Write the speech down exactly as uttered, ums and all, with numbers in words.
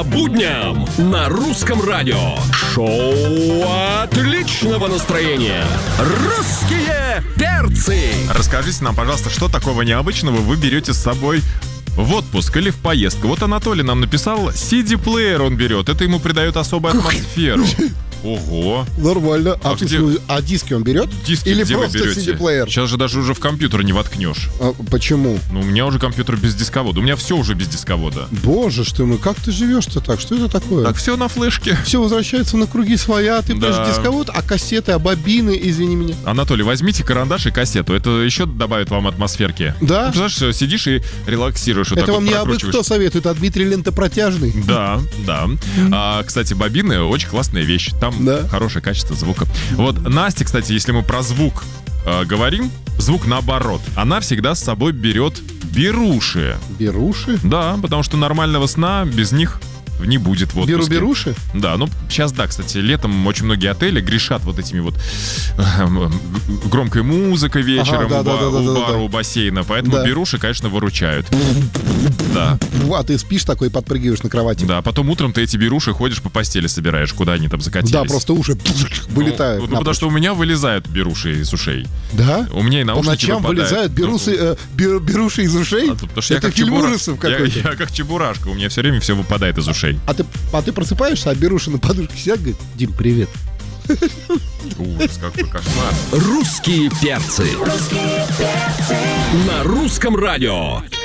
По будням на русском радио. Шоу отличного настроения. Русские перцы. Расскажите нам, пожалуйста, что такого необычного вы берете с собой в отпуск или в поездку? Вот Анатолий нам написал, си ди-плеер он берет. Это ему придает особую атмосферу. Ого. Нормально. А, А ты где- что, а диски он берет? Диски Или где вы просто берете? си ди-плеер? Сейчас же даже уже в компьютер не воткнешь. А, почему? Ну, у меня уже компьютер без дисковода. У меня все уже без дисковода. Боже ж ты мой, как ты живешь-то так? Что это такое? Так, все на флешке. Все возвращается на круги своя, ты Да. пишешь дисковод, а кассеты, а бобины, извини меня. Анатолий, возьмите карандаш и кассету. Это еще добавит вам атмосферки. Да? Ну, представляешь, сидишь и релаксируешь. Вот Это так вам вот не абы прокручиваешь. кто советует, а Дмитрий Лентопротяжный. Да, да. А, кстати, бобины очень классная вещь. Там Да. хорошее качество звука. Вот Настя, кстати, если мы про звук э, говорим, звук наоборот. Она всегда с собой берет беруши. Беруши? Да, потому что нормального сна без них не будет в отпуске. Беру-беруши? Да, ну сейчас да, кстати, летом очень многие отели грешат вот этими вот эм, г- громкой музыкой вечером Ага, у, да, ба- да, да, у да, бара, да. у бассейна, поэтому Да. беруши, конечно, выручают. Да, А ты спишь такой и подпрыгиваешь на кровати. да, потом утром ты эти беруши ходишь по постели собираешь, куда они там закатились. Да, просто уши вылетают. Ну, ну, потому что у меня вылезают беруши из ушей. Да? У меня и По наушники ночам выпадают. вылезают берусы, э, бер- беруши из ушей? А, потому что я Это как фильм чебура- ужасов я, какой-то. я как чебурашка, у меня все время все выпадает из ушей. А ты, а ты просыпаешься, а беруши на подушке сидят, говорит, Дим, привет. Ужас, какой кошмар. Русские перцы. На русском радио.